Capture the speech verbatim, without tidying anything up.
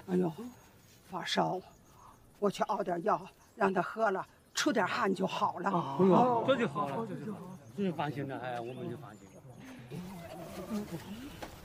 哎呦，发烧，我去熬点药，让他喝了，出点汗就好了。 哦，这就好了，这就好了，这就放心了，哎，我们就放心了。